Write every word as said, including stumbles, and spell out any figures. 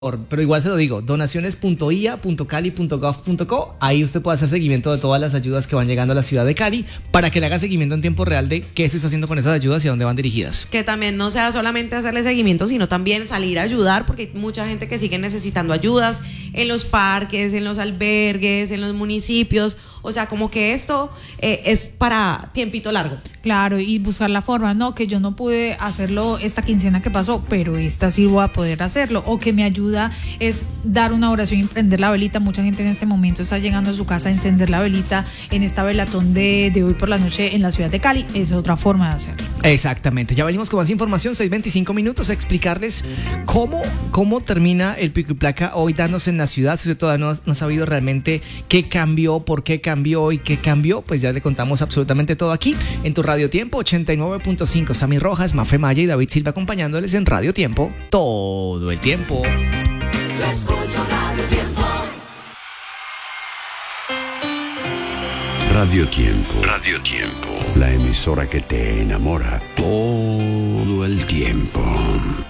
Pero igual se lo digo, donaciones punto i a punto cali punto gov punto co. Ahí usted puede hacer seguimiento de todas las ayudas que van llegando a la ciudad de Cali para que le haga seguimiento en tiempo real de qué se está haciendo con esas ayudas y a dónde van dirigidas. Que también no sea solamente hacerle seguimiento, sino también salir a ayudar, porque hay mucha gente que sigue necesitando ayudas en los parques, en los albergues, en los municipios. O sea, como que esto eh, es para tiempito largo. Claro, y buscar la forma, no, que yo no pude hacerlo esta quincena que pasó, pero esta sí voy a poder hacerlo, o que me ayuda es dar una oración y prender la velita. Mucha gente en este momento está llegando a su casa a encender la velita en esta velatón de, de hoy por la noche en la ciudad de Cali. Es otra forma de hacerlo. Exactamente, ya venimos con más información, seis veinticinco minutos, a explicarles cómo, cómo termina el pico y placa hoy dándose en la ciudad. Si usted todavía no, no ha sabido realmente qué cambió, por qué cambió y qué cambió, pues ya le contamos absolutamente todo aquí en tu Radio Tiempo ochenta y nueve punto cinco. Sammy Rojas, Mafe Maya y David Silva acompañándoles en Radio Tiempo todo el tiempo. Yo escucho Radio Tiempo. Radio Tiempo. Radio Tiempo. La emisora que te enamora todo el tiempo.